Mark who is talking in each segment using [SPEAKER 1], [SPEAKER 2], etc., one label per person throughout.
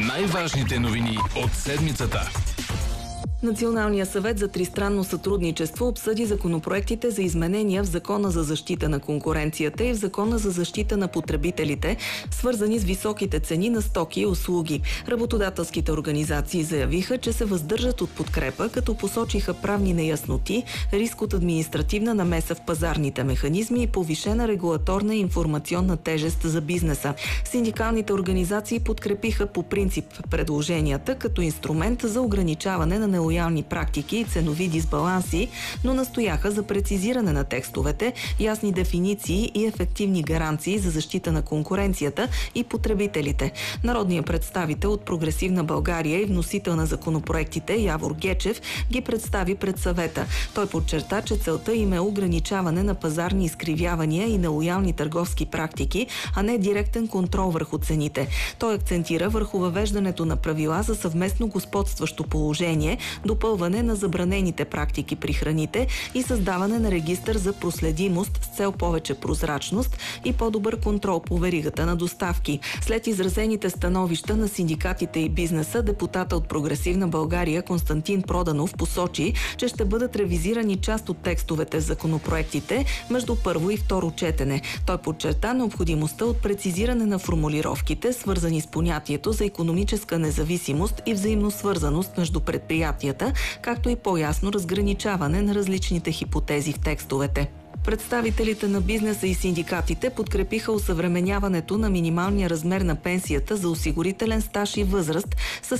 [SPEAKER 1] Най-важните новини от седмицата.
[SPEAKER 2] Националният съвет за тристранно сътрудничество обсъди законопроектите за изменения в Закона за защита на конкуренцията и в Закона за защита на потребителите, свързани с високите цени на стоки и услуги. Работодателските организации заявиха, че се въздържат от подкрепа, като посочиха правни неясноти, риск от административна намеса в пазарните механизми и повишена регулаторна и информационна тежест за бизнеса. Синдикалните организации подкрепиха по принцип предложенията като инструмент за ограничаване на нелоялни практики и ценови дисбаланси, но настояха за прецизиране на текстовете, ясни дефиниции и ефективни гаранции за защита на конкуренцията и потребителите. Народният представител от Прогресивна България и вносител на законопроектите Явор Гечев ги представи пред съвета. Той подчерта, че целта им е ограничаване на пазарни изкривявания и нелоялни търговски практики, а не директен контрол върху цените. Той акцентира върху въвеждането на правила за съвместно господстващо положение, допълване на забранените практики при храните и създаване на регистър за проследимост с цел повече прозрачност и по-добър контрол по веригата на доставки. След изразените становища на синдикатите и бизнеса, депутата от Прогресивна България Константин Проданов посочи, че ще бъдат ревизирани част от текстовете в законопроектите между първо и второ четене. Той подчерта необходимостта от прецизиране на формулировките, свързани с понятието за икономическа независимост и взаимно свързаност между предприятията, както и по-ясно разграничаване на различните хипотези в текстовете. Представителите на бизнеса и синдикатите подкрепиха осъвременяването на минималния размер на пенсията за осигурителен стаж и възраст с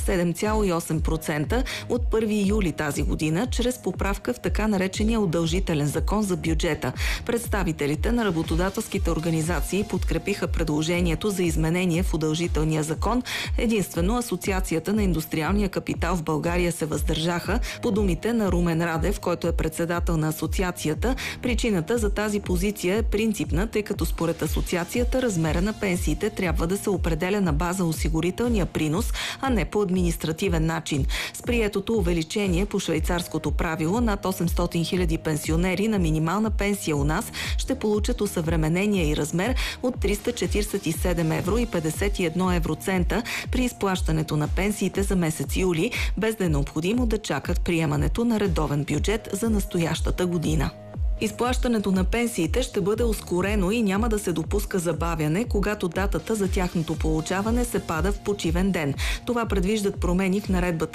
[SPEAKER 2] 7,8% от 1 юли тази година, чрез поправка в така наречения удължителен закон за бюджета. Представителите на работодателските организации подкрепиха предложението за изменение в удължителния закон. Единствено Асоциацията на индустриалния капитал в България се въздържаха. По думите на Румен Радев, който е председател на асоциацията, причината за тази позиция е принципна, тъй като според асоциацията размера на пенсиите трябва да се определя на база осигурителния принос, а не по административен начин. С приетото увеличение по швейцарското правило над 800 000 пенсионери на минимална пенсия у нас ще получат осъвременения и размер от 347 евро и 51 евроцента при изплащането на пенсиите за месец юли, без да е необходимо да чакат приемането на редовен бюджет за настоящата година. Изплащането на пенсиите ще бъде ускорено и няма да се допуска забавяне, когато датата за тяхното получаване се пада в почивен ден. Това предвиждат промени в наредбата